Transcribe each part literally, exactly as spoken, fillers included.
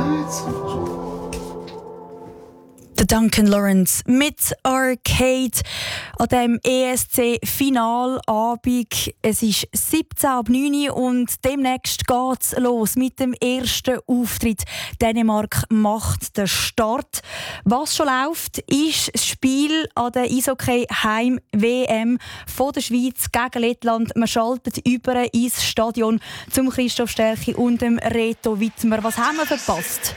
Der Duncan Lawrence mit Arcade an dem E S C-Finalabend. Es ist siebzehn ab neun und demnächst geht es los mit dem ersten Auftritt. Dänemark macht den Start. Was schon läuft, ist das Spiel an der Eishockey-Heim-W M von der Schweiz gegen Lettland. Man schaltet über ins Stadion zum Christoph Sterchi und dem Reto Wittmer. Was haben wir verpasst?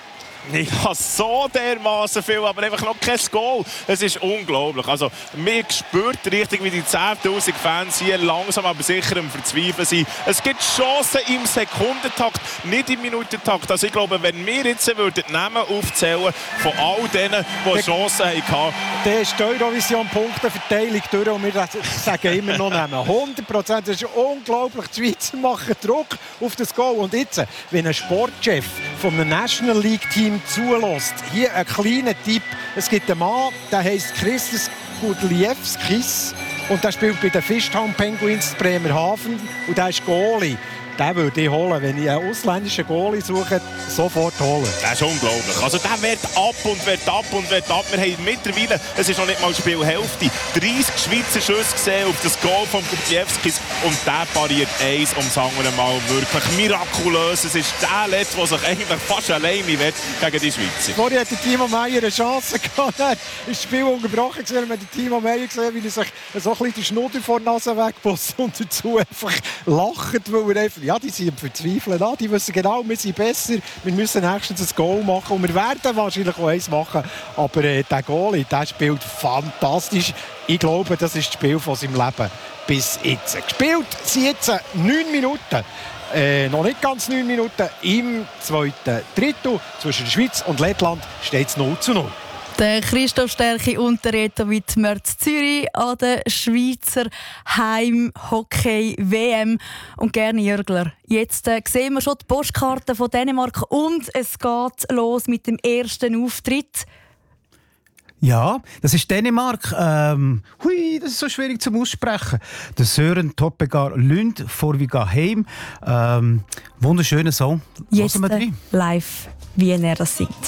Ich habe so dermaßen viel, aber einfach noch kein Goal. Es ist unglaublich. Also, man spürt richtig, wie die zehntausend Fans hier langsam aber sicher am Verzweifeln sind. Es gibt Chancen im Sekundentakt, nicht im Minutentakt. Also ich glaube, wenn wir jetzt würden die Namen aufzählen von all denen, die Chancen hatten. Dann ist die Eurovision-Punkteverteilung durch und wir sagen immer noch Namen. hundert Prozent. Das ist unglaublich. Die Schweizer machen Druck auf das Goal. Und jetzt, wenn ein Sportchef von einem National League-Team zulässt. Hier ein kleiner Tipp. Es gibt einen Mann, der heisst Christos Gudlievskis und der spielt bei den Fishtown Penguins in Bremerhaven und der ist Goalie. Den würde ich holen. Wenn ich einen ausländischen Goalie suche, sofort holen. Das ist unglaublich. Also der wird ab und wird ab und wird ab. Wir haben mittlerweile, es ist noch nicht mal Spielhälfte, dreissig Schweizer Schüsse gesehen auf das Goal von Gudlievskis und der pariert eins ums andere Mal wirklich mirakulös. Es ist der Letzte, der sich eigentlich fast alleine wird gegen die Schweizer. Vorher hat Timo Meyer eine Chance gehabt. Er ist das Spiel unterbrochen gesehen. Man hat Timo Meyer gesehen, wie er sich so ein bisschen die Schnudder vor der Nase wegpusst und dazu einfach lacht, weil er einfach ja, die sind verzweifeln an. Die wissen genau, wir sind besser. Wir müssen nächstens ein Goal machen. Und wir werden wahrscheinlich auch eins machen. Aber äh, der Goalie, der spielt fantastisch. Ich glaube, das ist das Spiel von seinem Leben bis jetzt. Gespielt sind jetzt neun Minuten. Äh, noch nicht ganz neun Minuten. Im zweiten Drittel zwischen der Schweiz und Lettland steht es null zu null. Der Christoph Sterchi und der Reto Wittmer in Zürich an der Schweizer Heim-Hockey-W M. Und gerne Jörgler. Jetzt äh, sehen wir schon die Postkarte von Dänemark und es geht los mit dem ersten Auftritt. Ja, das ist Dänemark. Ähm, hui, das ist so schwierig zum Aussprechen. Der Søren Toppegar Lund vor Vi går heim. Ähm, wunderschöner Song. Jetzt äh, live, wie er das singt.